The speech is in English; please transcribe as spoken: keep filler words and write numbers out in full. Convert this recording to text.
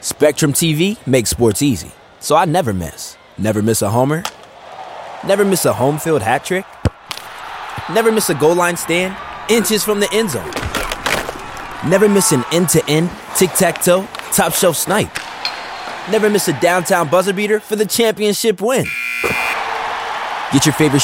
Spectrum T V makes sports easy, so I never miss. Never miss a homer. Never miss a home field hat trick. Never miss a goal line stand, inches from the end zone. Never miss an end-to-end, tic-tac-toe, top-shelf snipe. Never miss a downtown buzzer beater for the championship win. Get your favorite